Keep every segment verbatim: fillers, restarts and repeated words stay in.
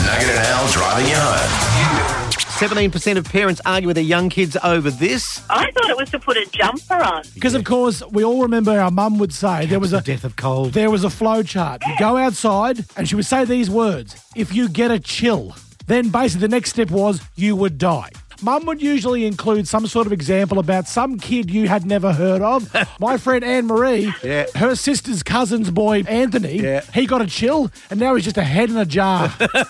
Nugget and Al driving you home. seventeen percent of parents argue with their young kids over this. I thought it was to put a jumper on. Because, of course, we all remember our mum would say there was a death of cold. There was a flow chart. You go outside and she would say these words. If you get a chill, then basically the next step was you would die. Mum would usually include some sort of example about some kid you had never heard of. My friend Anne-Marie, yeah. her sister's cousin's boy, Anthony, yeah. he got a chill and now he's just a head in a jar.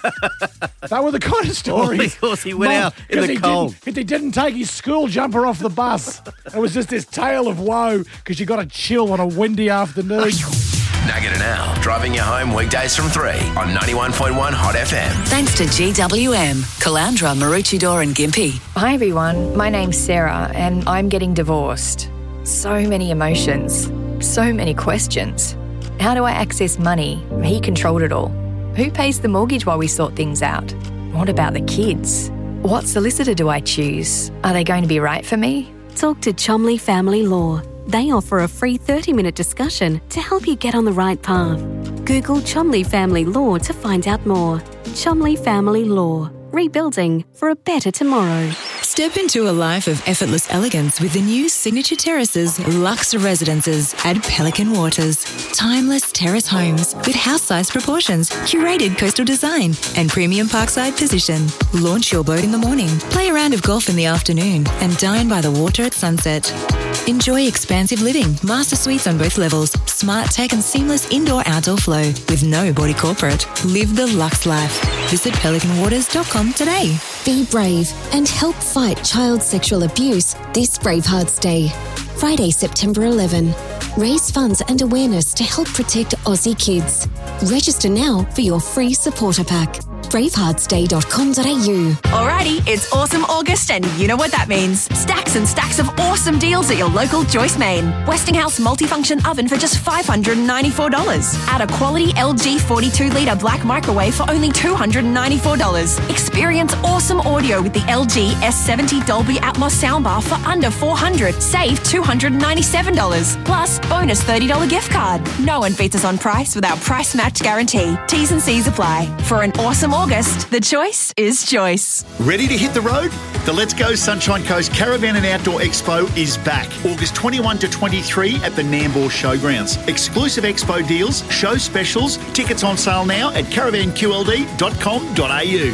That were the kind of stories. All because he went Mum, out in the he cold. Didn't, he didn't take his school jumper off the bus. It was just this tale of woe because you got a chill on a windy afternoon. Nugget and Al driving you home weekdays from three on ninety-one point one Hot F M. Thanks to G W M, Caloundra, Maroochydore and Gympie. Hi everyone, my name's Sarah and I'm getting divorced. So many emotions, so many questions. How do I access money? He controlled it all. Who pays the mortgage while we sort things out? What about the kids? What solicitor do I choose? Are they going to be right for me? Talk to Chomley Family Law. They offer a free thirty-minute discussion to help you get on the right path. Google Chomley Family Law to find out more. Chomley Family Law. Rebuilding for a better tomorrow. Step into a life of effortless elegance with the new Signature Terraces Luxe Residences at Pelican Waters. Timeless terrace homes with house-sized proportions, curated coastal design, and premium parkside position. Launch your boat in the morning, play a round of golf in the afternoon, and dine by the water at sunset. Enjoy expansive living, master suites on both levels, smart tech and seamless indoor-outdoor flow with no body corporate. Live the luxe life. Visit pelican waters dot com today. Be brave and help fight child sexual abuse this Bravehearts Day. Friday, September eleventh. Raise funds and awareness to help protect Aussie kids. Register now for your free supporter pack. bravehearts day dot com dot a u. Alrighty, it's awesome August and you know what that means. Stacks and stacks of awesome deals at your local Joyce Main. Westinghouse multifunction oven for just five hundred ninety-four dollars. Add a quality L G forty-two litre black microwave for only two hundred ninety-four dollars. Experience awesome audio with the L G S seventy Dolby Atmos soundbar for under four hundred dollars. Save two hundred ninety-seven dollars. Plus, bonus thirty dollars gift card. No one beats us on price with our price match guarantee. T's and C's apply. For an awesome August, the choice is Joyce. Ready to hit the road? The Let's Go Sunshine Coast Caravan and Outdoor Expo is back. August twenty-first to twenty-third at the Nambour Showgrounds. Exclusive expo deals, show specials, tickets on sale now at caravan q l d dot com dot a u.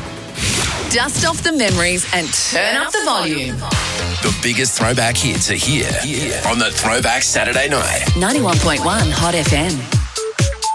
Dust off the memories and turn up the volume. The biggest throwback hits are here, here on the Throwback Saturday Night. ninety-one point one Hot F M.